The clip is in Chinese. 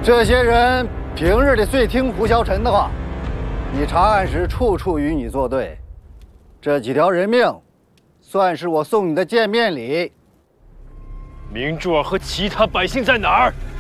这些人平日里最听胡萧晨的话，你查案时处处与你作对。这几条人命，算是我送你的见面礼。 明珠儿和其他百姓在哪儿？